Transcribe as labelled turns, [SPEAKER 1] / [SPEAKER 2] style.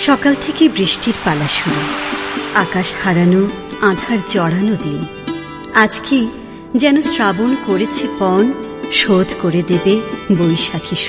[SPEAKER 1] সকাল থেকে বৃষ্টির পালা শুরু, আকাশ হারানো, আঁধার জড়ানো দিন। আজকে যেন শ্রাবণ করেছে পণ, শোধ করে দেবে বৈশাখী।